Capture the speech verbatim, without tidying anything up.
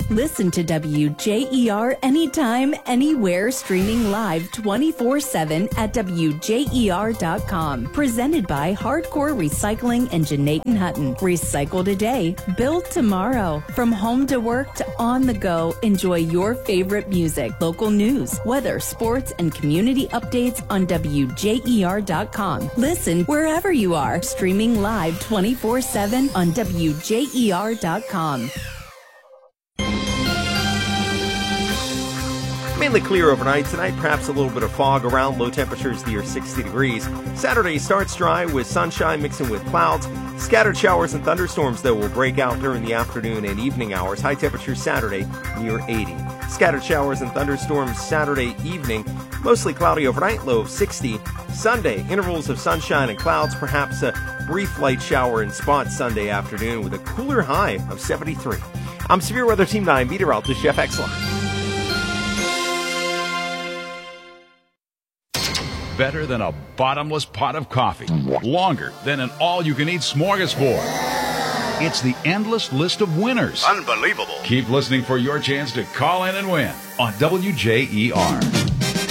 Listen to W J E R anytime, anywhere, streaming live twenty-four seven at W J E R dot com. Presented by Hardcore Recycling and Janaten Hutton. Recycle today, build tomorrow. From home to work to on the go, enjoy your favorite music, local news, weather, sports, and community updates on W J E R dot com. Listen wherever you are, streaming live twenty-four seven on W J E R dot com. Mainly clear overnight. Tonight, perhaps a little bit of fog around. Low temperatures near sixty degrees. Saturday starts dry with sunshine mixing with clouds. Scattered showers and thunderstorms, though, will break out during the afternoon and evening hours. High temperatures Saturday near eighty. Scattered showers and thunderstorms Saturday evening. Mostly cloudy overnight, low of sixty. Sunday, intervals of sunshine and clouds. Perhaps a brief light shower in spots Sunday afternoon with a cooler high of seventy-three. I'm Severe Weather Team nine meteorologist Jeff Exler. Better than a bottomless pot of coffee. Longer than an all-you-can-eat smorgasbord. It's the endless list of winners. Unbelievable. Keep listening for your chance to call in and win on W J E R.